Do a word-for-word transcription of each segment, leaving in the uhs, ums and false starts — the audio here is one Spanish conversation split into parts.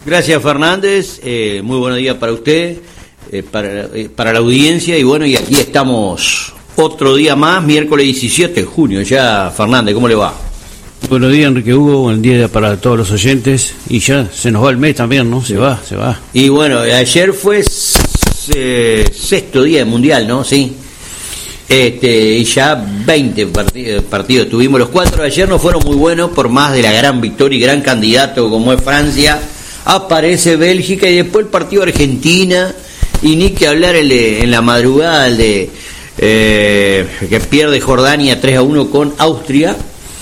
Gracias, Fernández. Eh, muy buenos días para usted, eh, para, eh, para la audiencia. Y bueno, y aquí estamos otro día más, miércoles diecisiete de junio. Ya, Fernández, ¿cómo le va? Buenos días, Enrique Hugo. Buen día para todos los oyentes. Y ya se nos va el mes también, ¿no? Se va, se va. Y bueno, ayer fue eh, sexto día del Mundial, ¿no? Sí. Este, y ya veinte partidos, partidos tuvimos. Los cuatro de ayer no fueron muy buenos, por más de la gran victoria y gran candidato como es Francia. Aparece Bélgica y después el partido Argentina, y ni que hablar el de, en la madrugada, el de eh, que pierde Jordania tres a uno con Austria.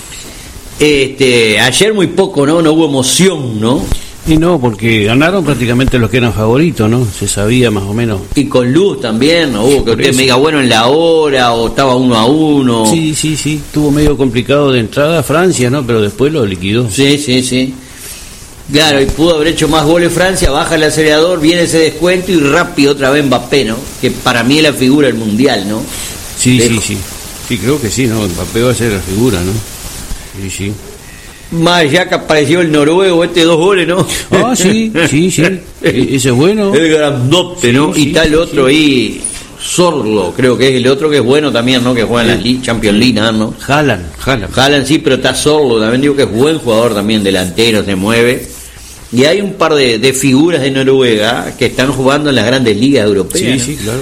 Este, ayer muy poco, ¿no? No hubo emoción, ¿no? Y no, porque ganaron prácticamente los que eran favoritos, ¿no? Se sabía más o menos. Y con luz también, ¿no? Hubo que usted me diga, bueno, en la hora, o estaba uno a uno. Sí, sí, sí, estuvo medio complicado de entrada Francia, ¿no? Pero después lo liquidó. Sí, sí, sí. Claro, y pudo haber hecho más goles Francia, baja el acelerador, viene ese descuento y rápido otra vez Mbappé, ¿no? Que para mí es la figura del Mundial, ¿no? Sí, Dejo. sí, sí. Sí, creo que sí, ¿no? Mbappé va a ser la figura, ¿no? Sí, sí. Más ya que apareció el noruego, este dos goles, ¿no? Ah, sí, sí, sí. Ese es bueno. El grandote, ¿no? Sí, y tal sí, otro sí. ahí, Sorlo, creo que es el otro que es bueno también, ¿no? Que juega en la Champions League, ¿no? Haaland, Haaland. Haaland sí, pero está Sorlo, también digo que es buen jugador también, delantero, se mueve. Y hay un par de, de figuras de Noruega que están jugando en las grandes ligas europeas. Sí, ¿no? sí, claro.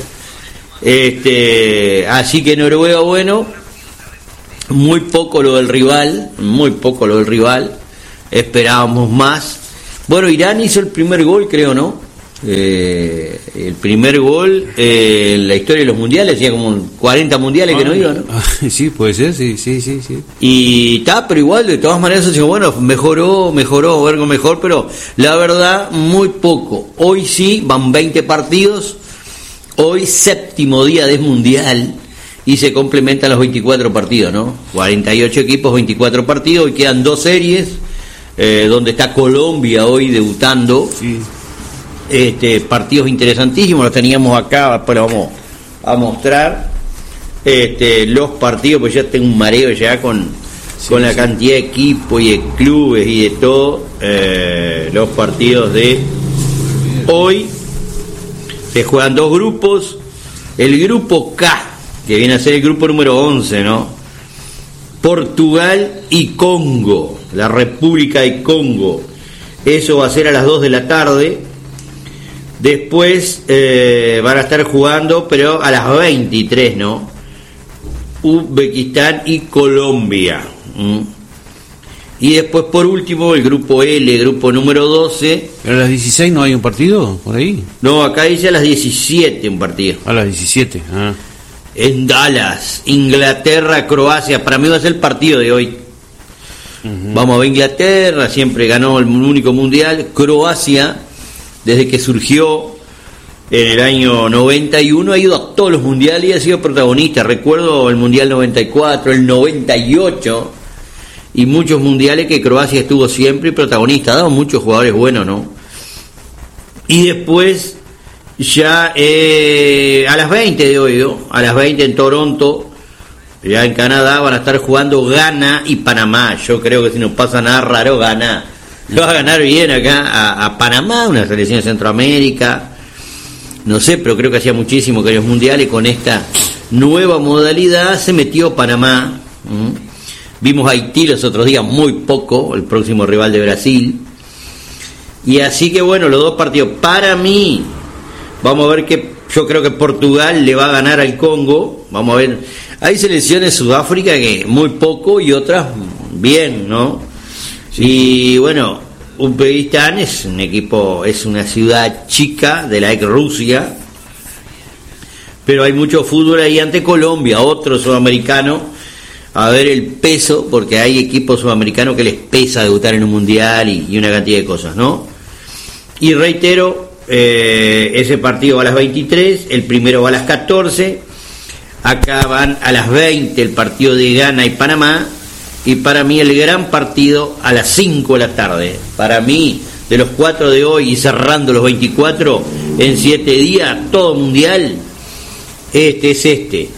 Este, así que Noruega, bueno, muy poco lo del rival, muy poco lo del rival, esperábamos más. Bueno, Irán hizo el primer gol, creo, ¿no? Eh, el primer gol eh, en la historia de los mundiales, hacía como cuarenta mundiales ah, que no iba, ¿no? Sí, puede ser, sí, sí, sí, sí. Y está, pero igual, de todas maneras, digo, bueno, mejoró, mejoró, algo mejor, pero la verdad, muy poco. Hoy sí, van veinte partidos, hoy séptimo día del mundial, y se complementan los veinticuatro partidos, ¿no? cuarenta y ocho equipos, veinticuatro partidos, y quedan dos series, eh, donde está Colombia hoy debutando. Sí. Este, partidos interesantísimos, los teníamos acá, después los vamos a mostrar. Este, los partidos, pues ya tengo un mareo ya con, sí, con la sí. cantidad de equipos y de clubes y de todo. Eh, los partidos de hoy se juegan dos grupos. El grupo K, que viene a ser el grupo número once, ¿no? Portugal y Congo, la República de Congo. Eso va a ser a las dos de la tarde. Después eh, van a estar jugando, pero a las veintitrés, ¿no? Uzbekistán y Colombia. ¿Mm? Y después, por último, el grupo L, grupo número doce. ¿Pero a las dieciséis no hay un partido por ahí? No, acá dice a las diecisiete un partido. A las diecisiete, ah. En Dallas, Inglaterra, Croacia. Para mí va a ser el partido de hoy. Uh-huh. Vamos a ver Inglaterra, siempre ganó el único mundial. Croacia, desde que surgió en el año noventa y uno, ha ido a todos los mundiales y ha sido protagonista. Recuerdo el mundial noventa y cuatro, el noventa y ocho y muchos mundiales que Croacia estuvo siempre protagonista. Ha dado muchos jugadores buenos, ¿no? Y después, ya eh, a las veinte de hoy, ¿no? A las veinte en Toronto, ya en Canadá, van a estar jugando Ghana y Panamá. Yo creo que si no pasa nada raro, Ghana lo va a ganar bien acá a, a Panamá, una selección de Centroamérica, no sé, pero creo que hacía muchísimo que los mundiales con esta nueva modalidad se metió Panamá. ¿Mm? Vimos a Haití los otros días, muy poco, el próximo rival de Brasil. Y así que bueno, los dos partidos, para mí, vamos a ver que yo creo que Portugal le va a ganar al Congo, vamos a ver, hay selecciones Sudáfrica que muy poco y otras bien, ¿no? Y bueno, Uzbekistán es un equipo, es una ciudad chica de la ex Rusia, pero hay mucho fútbol ahí ante Colombia, otro sudamericano, a ver el peso, porque hay equipos sudamericanos que les pesa debutar en un mundial y, y una cantidad de cosas, ¿no? Y reitero, eh, ese partido va a las veintitrés, el primero va a las catorce, acá van a las veinte el partido de Ghana y Panamá. Y para mí el gran partido a las cinco de la tarde. Para mí, de los cuatro de hoy y cerrando los veinticuatro, en siete días, todo mundial, este es este.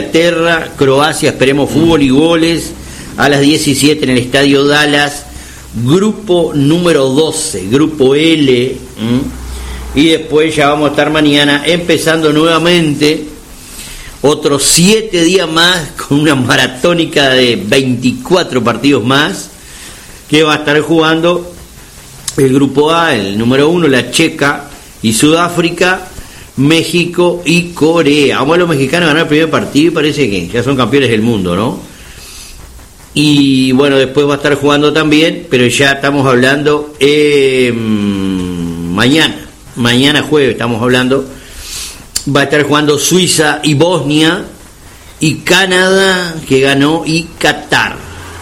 Inglaterra, Croacia, esperemos fútbol y goles, a las diecisiete en el Estadio Dallas. grupo número doce, grupo L, ¿m? Y después ya vamos a estar mañana empezando nuevamente otros siete días más con una maratónica de veinticuatro partidos más que va a estar jugando el grupo A, el número uno, la Checa y Sudáfrica, México y Corea. Vamos a los mexicanos a ganar el primer partido y parece que ya son campeones del mundo, ¿no? Y bueno, después va a estar jugando también, pero ya estamos hablando eh, mañana, mañana jueves estamos hablando, va a estar jugando Suiza y Bosnia, y Canadá, que ganó, y Qatar.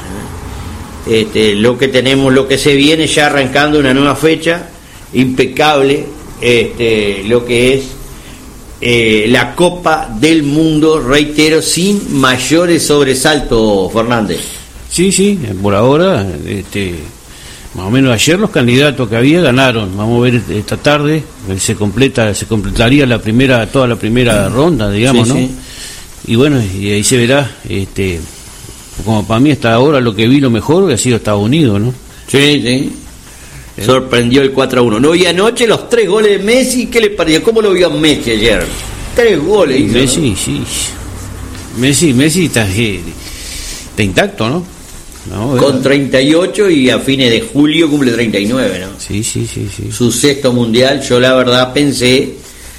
Este, lo que tenemos, lo que se viene ya arrancando una nueva fecha, impecable, este, lo que es eh, la Copa del Mundo, reitero, sin mayores sobresaltos, Fernández. Sí, sí, por ahora, este, más o menos ayer los candidatos que había ganaron. Vamos a ver esta tarde, se completa, se completaría la primera, toda la primera ronda, digamos, sí, ¿no? Sí. Y bueno, y ahí se verá, este, como para mí hasta ahora lo que vi lo mejor ha sido Estados Unidos, ¿no? Sí, sí. ¿Eh? Sorprendió el cuatro a uno. No, y anoche los tres goles de Messi, ¿qué le pareció? ¿Cómo lo vio Messi ayer? Tres goles. Hizo, Messi, ¿no? Sí. Messi, Messi está, está intacto, ¿no? No, con treinta y ocho y a fines de julio cumple treinta y nueve, ¿no? Sí, sí, sí, sí. Su sexto mundial. Yo la verdad pensé,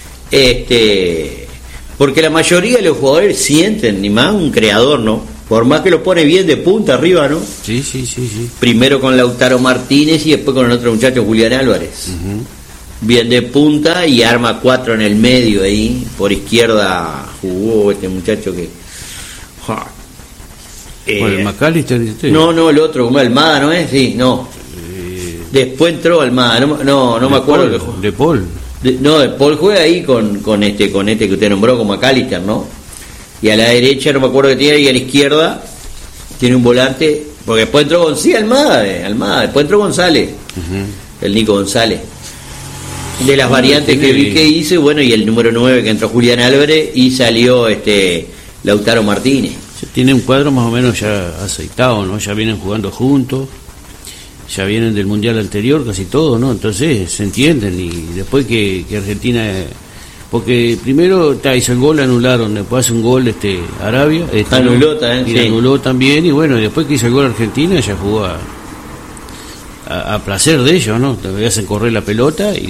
este, porque la mayoría de los jugadores sienten, ni más un creador, ¿no? Por más que lo pone bien de punta arriba, ¿no? Sí, sí, sí, sí. Primero con Lautaro Martínez y después con el otro muchacho, Julián Álvarez. Uh-huh. Bien de punta y arma cuatro en el medio ahí. Por izquierda jugó este muchacho que... Ja. Eh, ¿Por el McAllister? ¿Usted? No, no, el otro, como Almada, ¿no es? Sí, no. Eh, Después entró Almada, no, no, no me acuerdo. Paul, de Paul. De, no, de Paul juega ahí con, con este con este que usted nombró, con McAllister, ¿no? Y a la derecha no me acuerdo que tiene, y a la izquierda tiene un volante, porque después entró González, sí, Almada, eh, Almada, después entró González, uh-huh. El Nico González. De las bueno, variantes tiene... que vi que hice, bueno, y el número nueve que entró Julián Álvarez y salió este Lautaro Martínez. Tiene un cuadro más o menos ya aceitado, ¿no? Ya vienen jugando juntos, ya vienen del mundial anterior casi todo, ¿no? Entonces se entienden, y después que, que Argentina, porque primero ta, hizo el gol, anularon, después hace un gol este Arabia, este, anuló también, y sí. anuló también, y bueno, después que hizo el gol Argentina ya jugó a, a, a placer de ellos, ¿no? Te hacen correr la pelota y...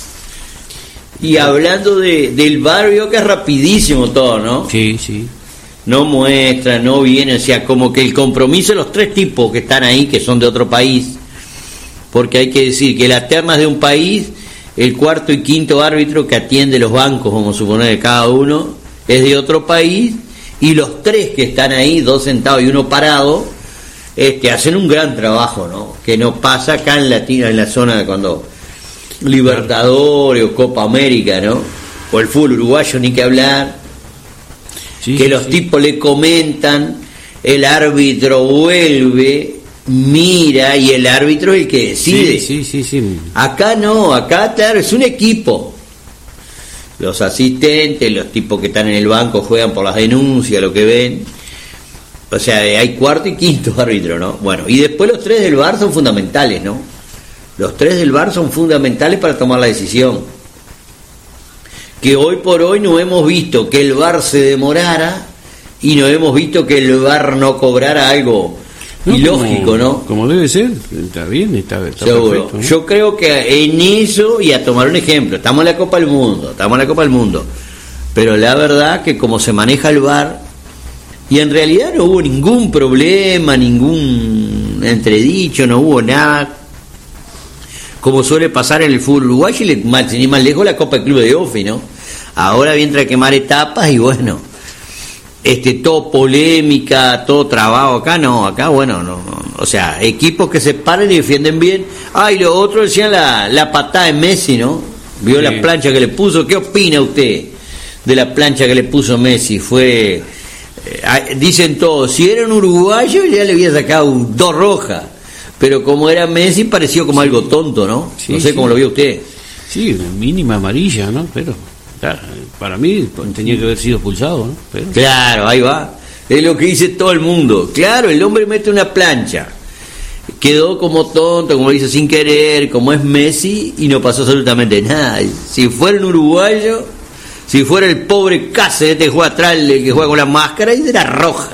Y hablando de, del barrio, que es rapidísimo todo, ¿no? Sí, sí. No muestra, no viene, o sea, como que el compromiso de los tres tipos que están ahí, que son de otro país, porque hay que decir que la terna es de un país, el cuarto y quinto árbitro que atiende los bancos, vamos a suponer que cada uno, es de otro país, y los tres que están ahí, dos sentados y uno parado, este, hacen un gran trabajo, ¿no? Que no pasa acá en Latina, en la zona de cuando Libertadores o Copa América, ¿no? O el fútbol uruguayo, ni que hablar. Sí, que los sí. tipos le comentan, el árbitro vuelve, mira, y el árbitro es el que decide. Sí, sí, sí, sí. Acá no, acá claro, es un equipo. Los asistentes, los tipos que están en el banco juegan por las denuncias, lo que ven. O sea, hay cuarto y quinto árbitro, ¿no? Bueno, y después los tres del V A R son fundamentales, ¿no? Los tres del V A R son fundamentales para tomar la decisión. Que hoy por hoy no hemos visto que el V A R se demorara y no hemos visto que el V A R no cobrara algo no, ilógico, como, ¿no? Como debe ser, está bien, está, está seguro. Perfecto, ¿no? Yo creo que en eso, y a tomar un ejemplo, estamos en la Copa del Mundo, estamos en la Copa del Mundo, pero la verdad que como se maneja el V A R, y en realidad no hubo ningún problema, ningún entredicho, no hubo nada, como suele pasar en el fútbol uruguayo, y más, ni más lejos la Copa del Club de Ofi, ¿no? Ahora viene a quemar etapas y bueno, este todo polémica, todo trabajo, acá no, acá bueno, no, no, o sea, equipos que se paran y defienden bien. Ah, y lo otro decían la, la patada de Messi, ¿no? Vio sí. La plancha que le puso. ¿Qué opina usted de la plancha que le puso Messi? Fue, eh, dicen todos, si era un uruguayo ya le había sacado dos rojas, pero como era Messi pareció como sí. algo tonto, ¿no? Sí, no sé sí. cómo lo vio usted. Sí, mínima amarilla, ¿no? Pero para mí tenía que haber sido expulsado, ¿no? Pero... Claro, ahí va. Es lo que dice todo el mundo. Claro, el hombre mete una plancha quedó como tonto, como dice, sin querer, como es Messi, y no pasó absolutamente nada. Si fuera un uruguayo, si fuera el pobre Cáceres, este que juega atrás, el que juega con la máscara, y era roja.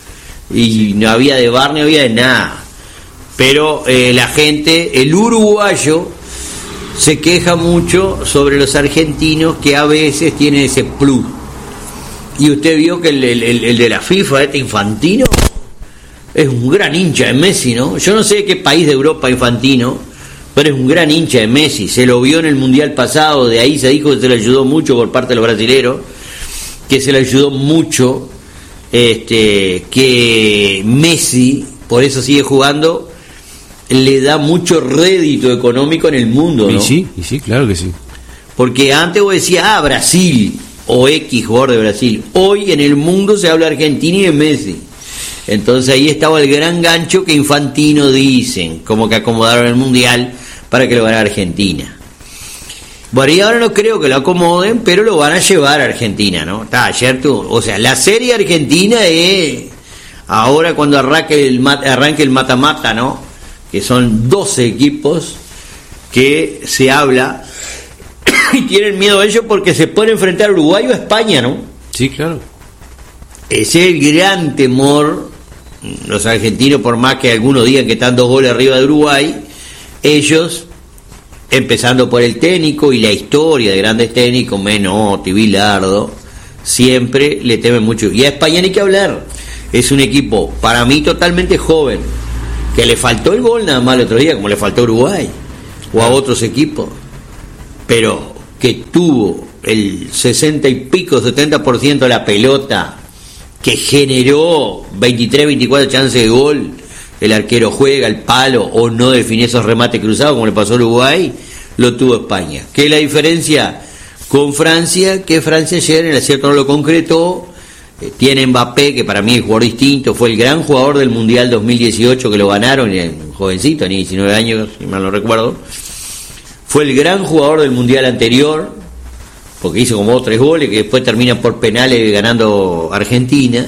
Y no había de bar, ni había de nada. Pero eh, la gente, el uruguayo, se queja mucho sobre los argentinos que a veces tienen ese plus. Y usted vio que el, el, el de la FIFA, este Infantino, es un gran hincha de Messi, ¿no? Yo no sé de qué país de Europa Infantino, pero es un gran hincha de Messi. Se lo vio en el Mundial pasado, de ahí se dijo que se le ayudó mucho por parte de los brasileros, que se le ayudó mucho, este, que Messi, por eso sigue jugando, le da mucho rédito económico en el mundo, ¿no? Y sí, y sí, claro que sí. Porque antes vos decías, ah, Brasil, o X jugador de Brasil. Hoy en el mundo se habla de Argentina y de Messi. Entonces ahí estaba el gran gancho que Infantino dicen, como que acomodaron el Mundial para que lo ganara Argentina. Bueno, y ahora no creo que lo acomoden, pero lo van a llevar a Argentina, ¿no? Está, ayer tú, o sea, la serie argentina es ahora cuando arranque el, arranque el mata-mata, ¿no? Que son doce equipos que se habla y tienen miedo a ellos porque se pueden enfrentar a Uruguay o a España, ¿no? Sí, claro. Ese es el gran temor. Los argentinos, por más que algunos digan que están dos goles arriba de Uruguay, ellos, empezando por el técnico y la historia de grandes técnicos, Menotti, Bilardo, siempre le temen mucho. Y a España ni que hablar. Es un equipo, para mí, totalmente joven, que le faltó el gol nada más el otro día, como le faltó a Uruguay o a otros equipos, pero que tuvo el sesenta y pico, setenta por ciento de la pelota, que generó veintitrés, veinticuatro chances de gol, el arquero juega el palo o no define esos remates cruzados como le pasó a Uruguay, lo tuvo España. ¿Qué es la diferencia con Francia? Que Francia ayer en el acierto no lo concretó. Eh, tiene Mbappé, que para mí es jugador distinto, fue el gran jugador del Mundial dos mil dieciocho que lo ganaron, un jovencito, ni diecinueve años, si mal no recuerdo. Fue el gran jugador del Mundial anterior, porque hizo como dos tres goles, que después termina por penales ganando Argentina.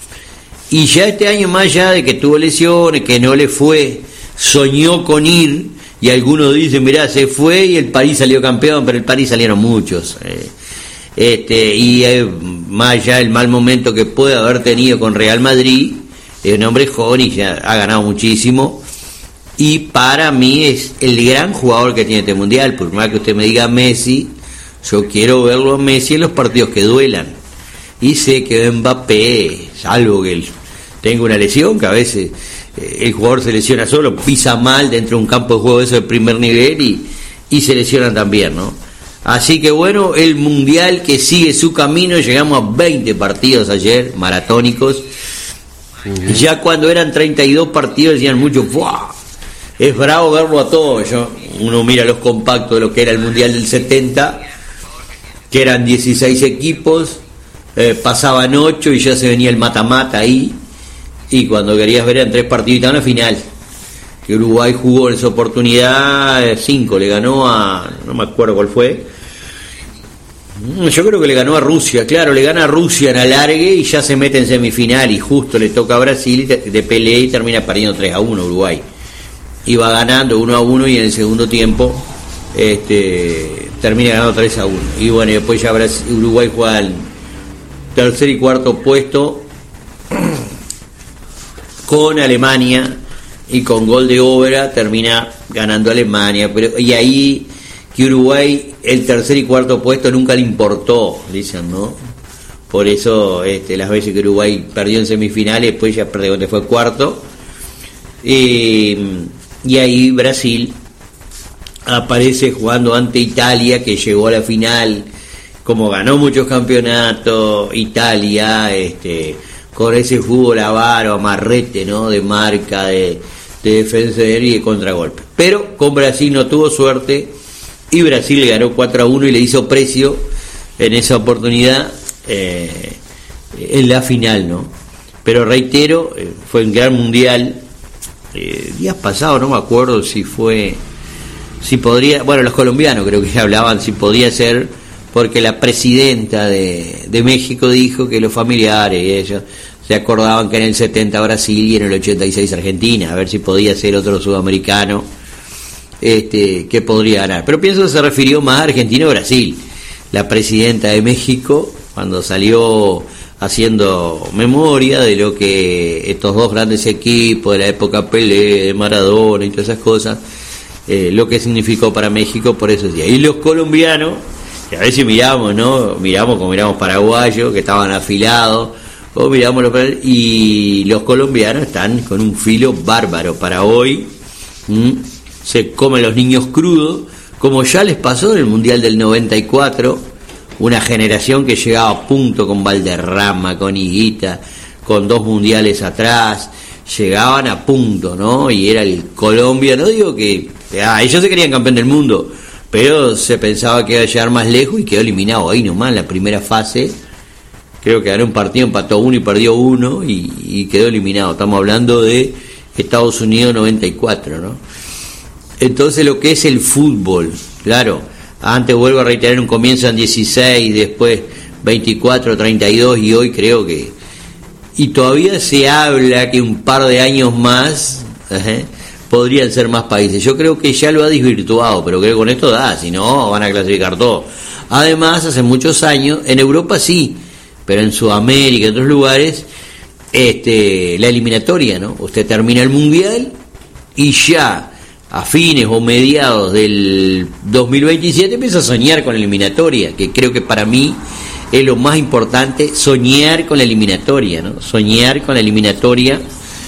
Y ya este año, más allá de que tuvo lesiones, que no le fue, soñó con ir, y algunos dicen, mirá, se fue y el París salió campeón, pero el París salieron muchos. Eh, este y eh, más allá del mal momento que puede haber tenido con Real Madrid, es un hombre joven y ya ha ganado muchísimo. Y para mí es el gran jugador que tiene este Mundial, por más que usted me diga Messi, yo quiero verlo a Messi en los partidos que duelan. Y sé que Mbappé, salvo que él tenga una lesión, que a veces eh, el jugador se lesiona solo, pisa mal dentro de un campo de juego de eso de primer nivel y, y se lesionan también, ¿no? Así que bueno, el Mundial que sigue su camino, llegamos a veinte partidos ayer, maratónicos. Uh-huh. Ya cuando eran treinta y dos partidos decían mucho, ¡buah! Es bravo verlo a todos. Yo, uno mira los compactos de lo que era el Mundial del setenta, que eran dieciséis equipos, eh, pasaban ocho y ya se venía el mata-mata ahí, y cuando querías ver eran tres partidos y estaban a final, que Uruguay jugó en esa oportunidad cinco, le ganó a, no me acuerdo cuál fue, yo creo que le ganó a Rusia, claro, le gana a Rusia en alargue y ya se mete en semifinal, y justo le toca a Brasil de, de pelea y termina perdiendo tres a uno Uruguay. Iba ganando uno a uno y en el segundo tiempo este, termina ganando tres a uno. Y bueno, después ya Brasil, Uruguay juega al tercer y cuarto puesto con Alemania, y con gol de Obra termina ganando Alemania. Pero y ahí que Uruguay el tercer y cuarto puesto nunca le importó, dicen, ¿no? Por eso este, las veces que Uruguay perdió en semifinales, después ya perdió donde fue cuarto. Y Y ahí Brasil aparece jugando ante Italia, que llegó a la final, como ganó muchos campeonatos, Italia, este, con ese fútbol avaro, amarrete, ¿no? De marca, de, de defensa y de contragolpe. Pero con Brasil no tuvo suerte, y Brasil le ganó cuatro a uno y le hizo precio en esa oportunidad eh, en la final, ¿no? Pero reitero, eh, fue un gran mundial. Eh, días pasados no me acuerdo si fue si podría, bueno, los colombianos creo que hablaban si podía ser, porque la presidenta de, de México dijo que los familiares y ellos se acordaban que en el setenta Brasil y en el ochenta y seis Argentina, a ver si podía ser otro sudamericano este que podría ganar. Pero pienso que se refirió más a Argentina o Brasil. La presidenta de México, cuando salió haciendo memoria de lo que estos dos grandes equipos de la época Pelé, de Maradona y todas esas cosas, eh, lo que significó para México, por eso decía. Y los colombianos, que a veces miramos, ¿no? Miramos como miramos paraguayos, que estaban afilados, o miramos los, y los colombianos están con un filo bárbaro para hoy. ¿Mm? Se comen los niños crudos, como ya les pasó en el Mundial del noventa y cuatro, una generación que llegaba a punto con Valderrama, con Higuita, con dos mundiales atrás, llegaban a punto, ¿no? Y era el Colombia, no digo que ah, ellos se querían campeón del mundo, pero se pensaba que iba a llegar más lejos y quedó eliminado ahí nomás en la primera fase. Creo que ganó un partido, empató uno y perdió uno y, y quedó eliminado. Estamos hablando de Estados Unidos noventa y cuatro, ¿no? Entonces lo que es el fútbol, claro, antes vuelvo a reiterar, un comienzo en dieciséis, después veinticuatro, treinta y dos y hoy creo que... Y todavía se habla que un par de años más ¿eh? podrían ser más países. Yo creo que ya lo ha desvirtuado, pero creo que con esto da, si no van a clasificar todo. Además, hace muchos años, en Europa sí, pero en Sudamérica, en otros lugares, este, la eliminatoria, ¿no? Usted termina el Mundial y ya a fines o mediados del dos mil veintisiete empieza a soñar con la eliminatoria, que creo que para mí es lo más importante, soñar con la eliminatoria, ¿no? Soñar con la eliminatoria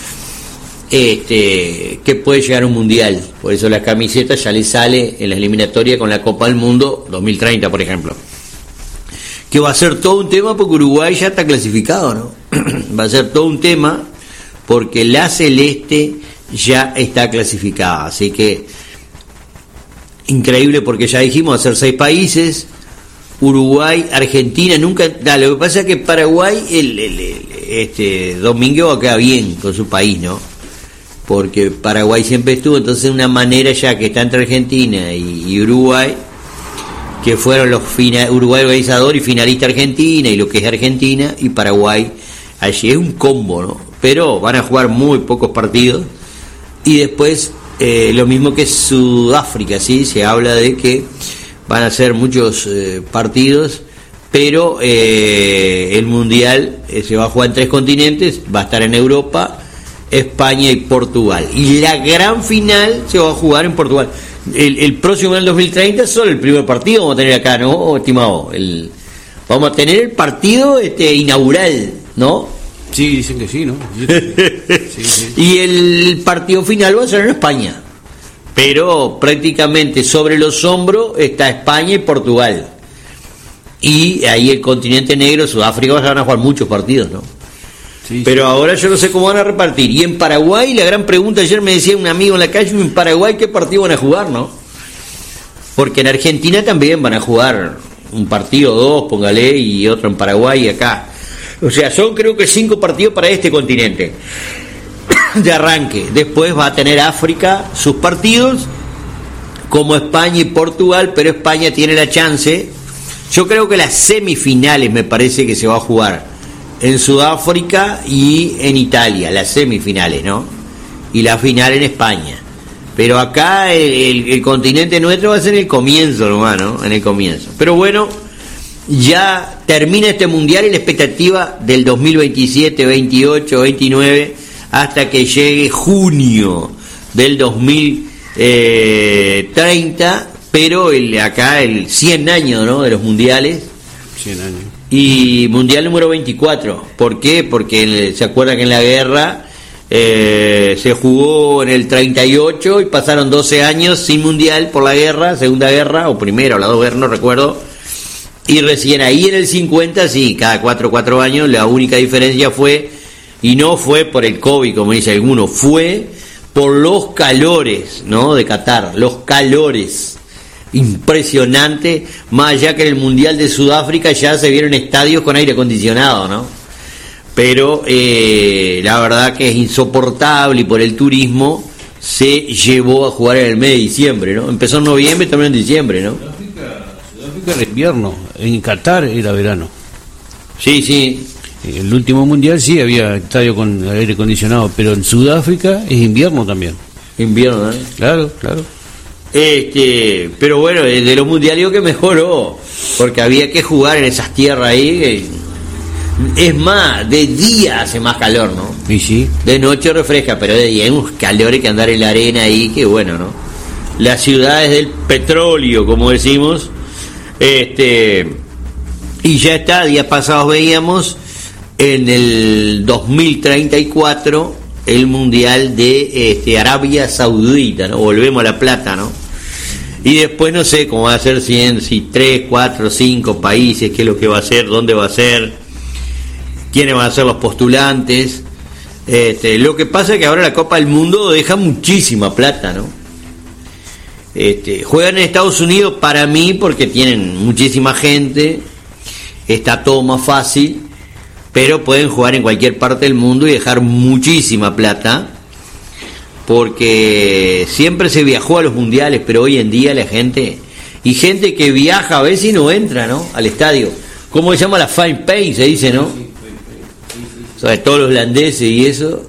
este, que puede llegar a un mundial. Por eso la camiseta ya le sale en la eliminatoria con la Copa del Mundo dos mil treinta, por ejemplo. Que va a ser todo un tema porque Uruguay ya está clasificado, ¿no? Va a ser todo un tema porque la Celeste ya está clasificada, así que increíble porque ya dijimos hacer seis países, Uruguay, Argentina, nunca, da, lo que pasa es que Paraguay, el, el, el, este Domingo va a quedar bien con su país, ¿no? Porque Paraguay siempre estuvo, entonces de una manera ya que está entre Argentina y, y Uruguay, que fueron los fina, Uruguay organizador y finalista Argentina, y lo que es Argentina y Paraguay, allí es un combo, ¿no? Pero van a jugar muy pocos partidos. Y después, eh, lo mismo que Sudáfrica, ¿sí? Se habla de que van a ser muchos eh, partidos, pero eh, el Mundial eh, se va a jugar en tres continentes, va a estar en Europa, España y Portugal. Y la gran final se va a jugar en Portugal. El, el próximo año dos mil treinta, solo el primer partido vamos a tener acá, ¿no, estimado? El, vamos a tener el partido este inaugural, ¿no? Sí, dicen que sí, ¿no? Sí, sí. Y el partido final va a ser en España, pero prácticamente sobre los hombros está España y Portugal, y ahí el continente negro, Sudáfrica, van a jugar muchos partidos, ¿no? Sí, pero sí. Ahora yo no sé cómo van a repartir. Y en Paraguay, la gran pregunta, ayer me decía un amigo en la calle, en Paraguay qué partido van a jugar, ¿no? Porque en Argentina también van a jugar un partido, dos, póngale, y otro en Paraguay y acá. O sea, son creo que cinco partidos para este continente de arranque. Después va a tener África sus partidos, como España y Portugal, pero España tiene la chance. Yo creo que las semifinales me parece que se va a jugar en Sudáfrica y en Italia, las semifinales, ¿no? Y la final en España. Pero acá el, el, el continente nuestro va a ser el comienzo, hermano, en el comienzo. Pero bueno, ya termina este mundial y la expectativa del dos mil veintisiete, veintiocho, veintinueve hasta que llegue junio del dos mil treinta, pero el, acá el cien años, ¿no?, de los mundiales. cien años. Y mundial número veinticuatro. ¿Por qué? Porque se acuerdan que en la guerra eh, se jugó en el treinta y ocho y pasaron doce años sin mundial por la guerra, segunda guerra o primera o las dos guerras, no recuerdo. Y recién ahí en el cincuenta, sí, cada cuatro, cuatro años, la única diferencia fue, y no fue por el COVID, como dice alguno, fue por los calores, ¿no?, de Qatar, los calores, impresionante, más allá que en el Mundial de Sudáfrica ya se vieron estadios con aire acondicionado, ¿no? Pero eh, la verdad que es insoportable y por el turismo se llevó a jugar en el mes de diciembre, ¿no? Empezó en noviembre y terminó en diciembre, ¿no? Era invierno, en Qatar era verano. Sí, sí, El último mundial sí había estadio con aire acondicionado, pero en Sudáfrica es invierno también. Invierno, ¿eh? Claro, claro. Este, pero bueno, de los mundiales que mejoró, porque había que jugar en esas tierras ahí. Es más, de día hace más calor, ¿no? Y sí. De noche refresca, pero de día hay unos calores que andar en la arena ahí, que bueno, ¿no? Las ciudades del petróleo, como decimos, este, y ya está, días pasados veíamos en el dos mil treinta y cuatro el mundial de este, Arabia Saudita, ¿no? Volvemos a La Plata, ¿no? Y después no sé cómo va a ser, si, si tres, cuatro, cinco países, qué es lo que va a ser, dónde va a ser, quiénes van a ser los postulantes. Este, lo que pasa es que ahora la Copa del Mundo deja muchísima plata, ¿no? Este, juegan en Estados Unidos para mí porque tienen muchísima gente, está todo más fácil, pero pueden jugar en cualquier parte del mundo y dejar muchísima plata, porque siempre se viajó a los mundiales, pero hoy en día la gente, y gente que viaja a veces y no entra, ¿no? Al estadio. ¿Cómo se llama? La fine pay, se dice, ¿no? O sea, todos los holandeses y eso,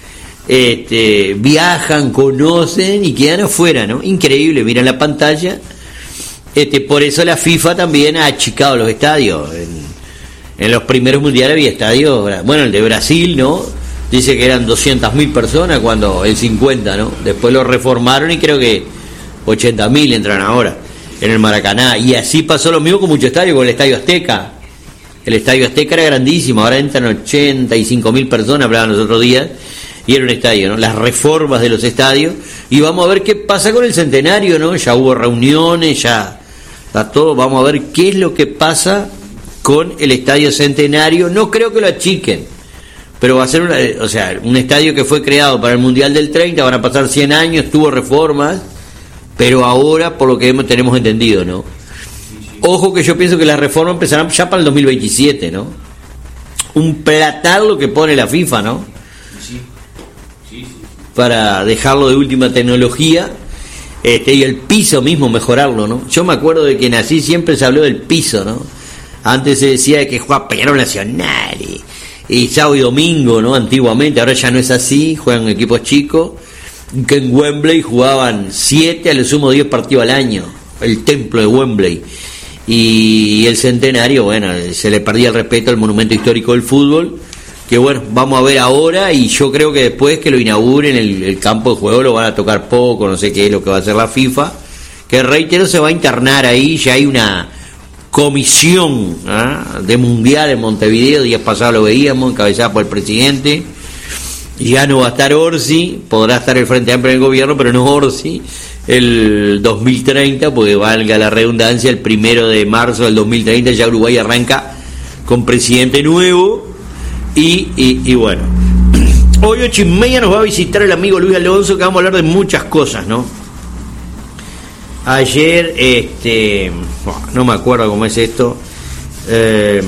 este, viajan, conocen y quedan afuera, ¿no? Increíble, miran la pantalla. Este, por eso la FIFA también ha achicado los estadios. En, en los primeros mundiales había estadios, bueno, el de Brasil, ¿no? Dice que eran doscientas mil personas cuando el cincuenta, ¿no? Después lo reformaron y creo que ochenta mil entran ahora en el Maracaná. Y así pasó lo mismo con muchos estadios, con el Estadio Azteca. El Estadio Azteca era grandísimo, ahora entran ochenta y cinco mil personas, hablaban los otros días, y era un estadio, ¿no? Las reformas de los estadios, y vamos a ver qué pasa con el centenario, ¿no? Ya hubo reuniones, ya está todo, vamos a ver qué es lo que pasa con el Estadio Centenario. No creo que lo achiquen, pero va a ser una, o sea, un estadio que fue creado para el Mundial del treinta, van a pasar cien años, tuvo reformas, pero ahora, por lo que tenemos entendido, ¿no? Ojo que yo pienso que las reformas empezarán ya para el dos mil veintisiete, ¿no? Un platal lo que pone la FIFA, ¿no? Sí. Sí, sí. Para dejarlo de última tecnología, este, y el piso mismo mejorarlo, ¿no? Yo me acuerdo de que nací, siempre se habló del piso, ¿no? Antes se decía que jugaba Peñarol Nacional y, y sábado y domingo, ¿no? Antiguamente, ahora ya no es así, juegan equipos chicos, que en Wembley jugaban siete, a lo sumo diez partidos al año, el templo de Wembley. Y el centenario, bueno, se le perdía el respeto al monumento histórico del fútbol, que bueno, vamos a ver ahora, y yo creo que después que lo inauguren el, el campo de juego lo van a tocar poco, no sé qué es lo que va a hacer la FIFA, que reitero se va a internar ahí, ya hay una comisión ¿eh? de mundial en Montevideo, días pasados lo veíamos, encabezada por el presidente, ya no va a estar Orsi, podrá estar el Frente Amplio en el gobierno, pero no Orsi, el dos mil treinta, porque valga la redundancia, el primero de marzo del dos mil treinta ya Uruguay arranca con presidente nuevo y, y, y bueno, hoy ocho y media nos va a visitar el amigo Luis Alonso, que vamos a hablar de muchas cosas, ¿no? Ayer, este, no me acuerdo cómo es esto, eh,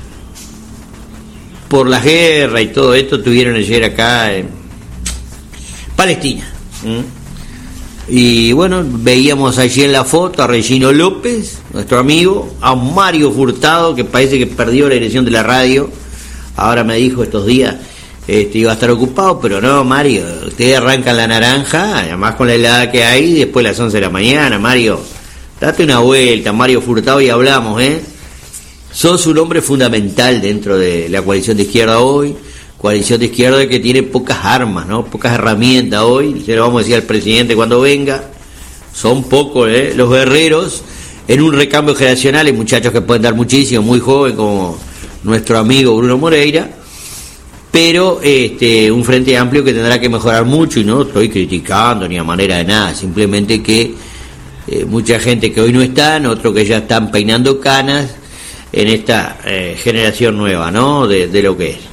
por la guerra y todo esto, tuvieron ayer acá en Palestina, ¿eh? Y bueno, veíamos allí en la foto a Regino López, nuestro amigo, a Mario Furtado, que parece que perdió la dirección de la radio, ahora me dijo estos días, este, iba a estar ocupado, pero no, Mario, ustedes arrancan la naranja, además con la helada que hay, después de las once de la mañana, Mario, date una vuelta, Mario Furtado, y hablamos, ¿eh? Sos un hombre fundamental dentro de la coalición de izquierda hoy, coalición de izquierda que tiene pocas armas, ¿no? Pocas herramientas hoy, se lo vamos a decir al presidente cuando venga, son pocos, ¿eh? Los guerreros, en un recambio generacional, hay muchachos que pueden dar muchísimo, muy joven, como nuestro amigo Bruno Moreira, pero este un frente amplio que tendrá que mejorar mucho, y no estoy criticando ni a manera de nada, simplemente que eh, mucha gente que hoy no están, otros que ya están peinando canas en esta eh, generación nueva, ¿no? De, de lo que es.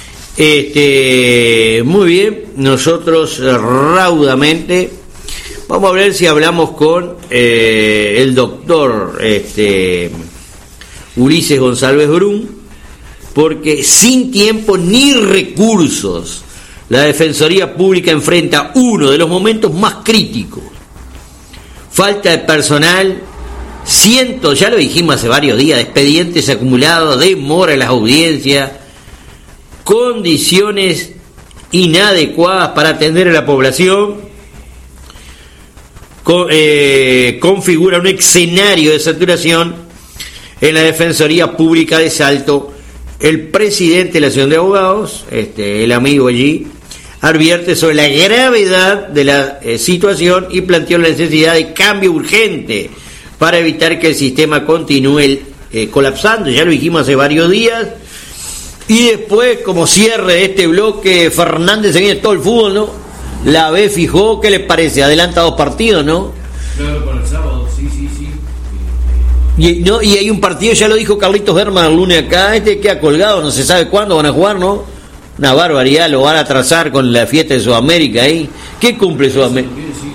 Este, muy bien, nosotros raudamente vamos a ver si hablamos con eh, el doctor este, Ulises González Brum, porque sin tiempo ni recursos la Defensoría Pública enfrenta uno de los momentos más críticos. Falta de personal, cientos, ya lo dijimos hace varios días, de expedientes acumulados, demora en las audiencias. condiciones inadecuadas para atender a la población, con, eh, configura un escenario de saturación en la Defensoría Pública de Salto. El presidente de la Asociación de Abogados, este, el amigo allí, advierte sobre la gravedad de la eh, situación y planteó la necesidad de cambio urgente para evitar que el sistema continúe eh, colapsando. Ya lo dijimos hace varios días. Y después, como cierre de este bloque, Fernández se viene todo el fútbol, ¿no? La B fijó, ¿qué le parece? Adelanta dos partidos, ¿no? Claro, para el sábado, sí, sí, sí. Y, no, y hay un partido, ya lo dijo Carlitos Herman el lunes acá, este queda colgado, no se sabe cuándo van a jugar, ¿no? Una barbaridad, lo van a atrasar con la fiesta de Sudamérica ahí. ¿Qué cumple Sudamérica?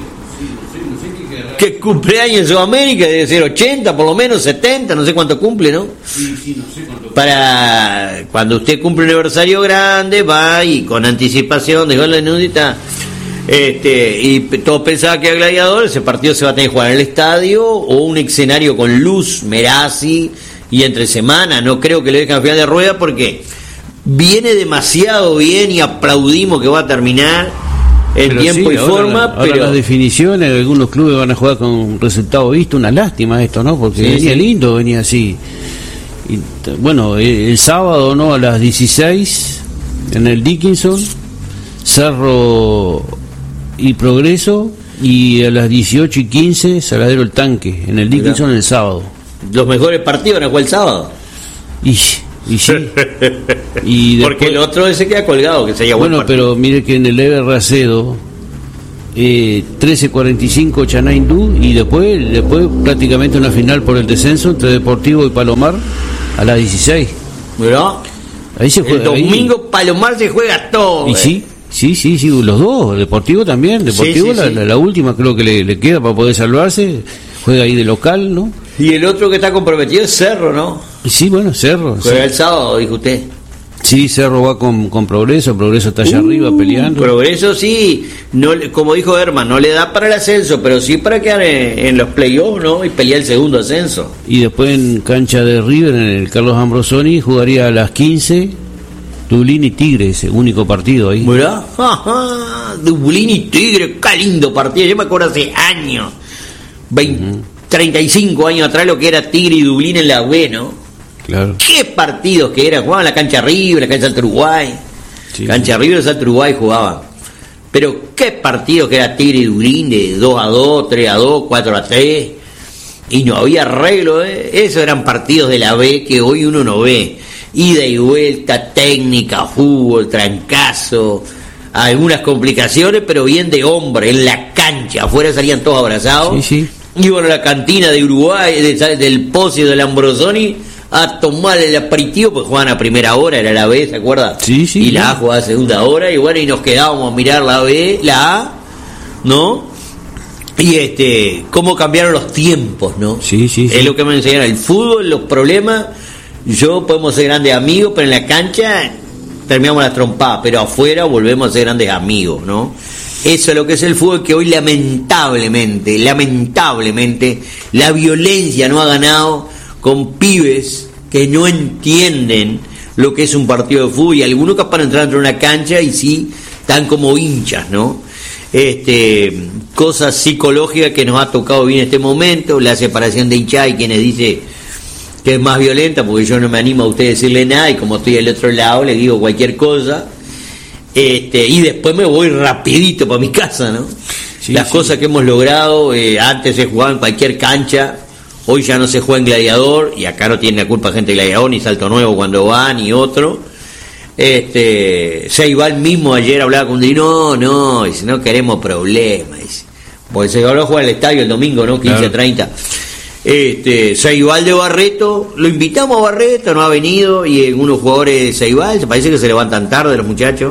¿Qué cumpleaños en Sudamérica? Debe ser ochenta, por lo menos setenta, no sé cuánto cumple, ¿no? Sí, sí, no sé cuánto. Para cuando usted cumple un aniversario grande, va y con anticipación, dejó la nudita. Este, y todos pensaban que era Gladiador, ese partido se va a tener que jugar en el estadio o un escenario con luz, Merazzi y entre semana. No creo que le dejen final de rueda porque viene demasiado bien y aplaudimos que va a terminar en pero tiempo sí, y ahora, forma. Ahora pero las definiciones, algunos clubes van a jugar con un resultado visto, una lástima esto, ¿no? Porque sí, venía sí. lindo, venía así. Y, bueno, el, el sábado, ¿no? A las dieciséis en el Dickinson, Cerro y Progreso, y a las dieciocho y quince Saladero el Tanque, en el Dickinson el sábado. Los mejores partidos van a jugar el sábado. Y, y sí. Y después, porque el otro se queda colgado, que se haya bueno, pero mire que en el Ever Racedo, eh, trece cuarenta y cinco Chanaindú, y después, después prácticamente una final por el descenso entre Deportivo y Palomar a las dieciséis. ¿Verdad? Ahí se juega. El domingo ahí. Palomar se juega todo. Y eh. sí. Sí, sí, sí, los dos, Deportivo también, Deportivo sí, sí, la, sí. La, la última creo que le, le queda para poder salvarse, juega ahí de local, ¿no? Y el otro que está comprometido es Cerro, ¿no? Sí, bueno, Cerro. Juega sí. el sábado, dijo usted. Sí, Cerro va con, con Progreso, Progreso está allá uh, arriba peleando. Progreso sí, no, como dijo Herman, no le da para el ascenso, pero sí para quedar en, en los playoffs, ¿no? Y pelear el segundo ascenso. Y después en cancha de River, en el Carlos Ambrosoni, jugaría a las quince... Dublín y Tigre, ese único partido ahí. ¿Verdad? Dublín y Tigre, qué lindo partido. Yo me acuerdo hace años, veinte, uh-huh. treinta y cinco años atrás, lo que era Tigre y Dublín en la B, ¿no? Claro. Qué partidos que eran. Jugaban en la cancha River, la cancha Salto Uruguay. Sí, cancha sí. River, Salto Uruguay jugaban. Pero qué partidos que era Tigre y Dublín, de dos a dos, tres a dos, cuatro a tres. Y no había arreglo, ¿eh? Esos eran partidos de la B que hoy uno no ve. Ida y vuelta, técnica, fútbol, trancazo, algunas complicaciones, pero bien de hombre, en la cancha, afuera salían todos abrazados. Sí, sí. Iban a la cantina de Uruguay, de, del Pocio del Ambrosoni, a tomar el aperitivo, pues jugaban a primera hora, era la B, ¿se acuerda? Sí, sí. Y la A jugaba a segunda hora, y bueno, y nos quedábamos a mirar la B, la A, ¿no? Y este, cómo cambiaron los tiempos, ¿no? Sí, sí, sí. Es lo que me enseñaron, el fútbol, los problemas. Yo podemos ser grandes amigos, pero en la cancha terminamos la trompada, pero afuera volvemos a ser grandes amigos, ¿no? Eso es lo que es el fútbol, que hoy lamentablemente, lamentablemente, la violencia no ha ganado con pibes que no entienden lo que es un partido de fútbol, y algunos capaz de entrar dentro de una cancha y sí, están como hinchas, ¿no? Este, cosas psicológicas que nos ha tocado bien en este momento, la separación de hinchada y quienes dicen que es más violenta, porque yo no me animo a usted a decirle nada, y como estoy del otro lado le digo cualquier cosa, este, y después me voy rapidito para mi casa, ¿no? Sí, las sí. cosas que hemos logrado, eh, antes se jugaba en cualquier cancha, hoy ya no se juega en Gladiador, y acá no tiene la culpa gente de Gladiador, ni Salto Nuevo cuando va, ni otro. Este, Ceibal mismo ayer hablaba con Dino, no, no, dice, no queremos problemas, dice, porque Ceibal va a jugar al estadio el domingo, ¿no? quince a treinta. Este, Ceibal de Barreto, lo invitamos a Barreto, no ha venido, y algunos jugadores de Ceibal, se parece que se levantan tarde los muchachos.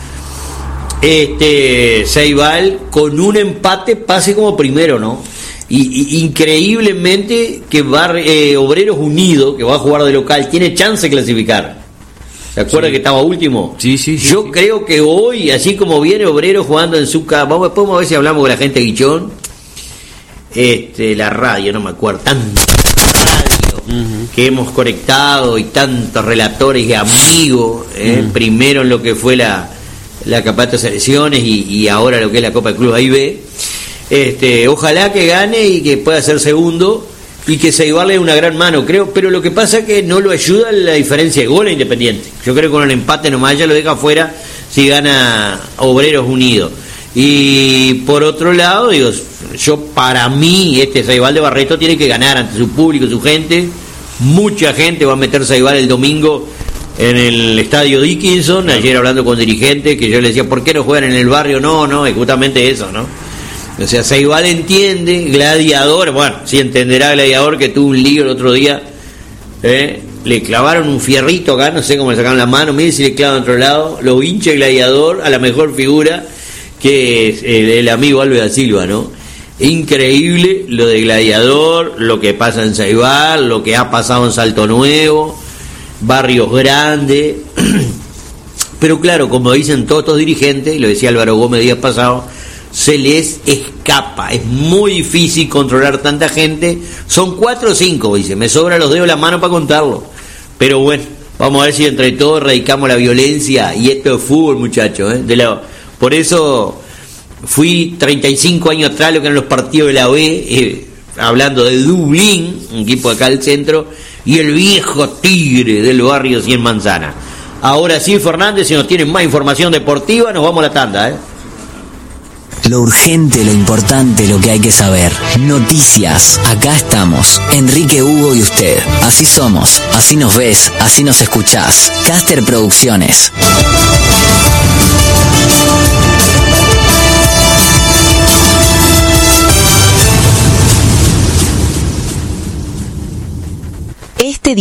Este, Ceibal con un empate pase como primero, ¿no? Y, y increíblemente que Bar, eh, Obreros Unidos, que va a jugar de local, tiene chance de clasificar. ¿Se acuerda sí. que estaba último? Sí, sí, sí. Yo sí. creo que hoy, así como viene Obreros jugando en su casa, vamos, después vamos a ver si hablamos con la gente de Guichón. Este, la radio, no me acuerdo, tanta radio, uh-huh. que hemos conectado y tantos relatores y amigos, ¿eh? uh-huh. primero en lo que fue la, la Campeonato de Selecciones y, y ahora lo que es la Copa de Club A y B, este, ojalá que gane y que pueda ser segundo y que Ceibal le dé una gran mano, creo, pero lo que pasa es que no lo ayuda la diferencia de gol a Independiente. Yo creo que con el empate nomás ya lo deja fuera si gana Obreros Unidos. Y por otro lado, digo, yo para mí este Ceibal de Barreto tiene que ganar ante su público, su gente. Mucha gente va a meter Ceibal el domingo en el estadio Dickinson. Ayer hablando con dirigentes que yo le decía, ¿por qué no juegan en el barrio? No, no, es justamente eso, ¿no? O sea, Ceibal entiende, Gladiador, bueno, sí entenderá Gladiador que tuvo un lío el otro día, ¿eh? Le clavaron un fierrito acá, no sé cómo le sacaron la mano, mire si le clavan a otro lado, lo hincha Gladiador a la mejor figura que es el, el amigo Alves da Silva, ¿no? Increíble lo de Gladiador, lo que pasa en Ceibal, lo que ha pasado en Salto Nuevo, barrios grandes, pero claro, como dicen todos estos dirigentes, y lo decía Álvaro Gómez días pasados, se les escapa, es muy difícil controlar tanta gente, son cuatro o cinco, dice, me sobran los dedos de la mano para contarlo, pero bueno, vamos a ver si entre todos erradicamos la violencia, y esto es fútbol, muchachos, ¿eh? De la, por eso fui treinta y cinco años atrás, lo que eran los partidos de la B, eh, hablando de Dublín, un equipo acá del centro, y el viejo Tigre del barrio Cien Manzanas. Ahora sí, Fernández, si nos tienen más información deportiva, nos vamos a la tanda, ¿eh? Lo urgente, lo importante, lo que hay que saber. Noticias. Acá estamos. Enrique, Hugo y usted. Así somos. Así nos ves. Así nos escuchás. Caster Producciones.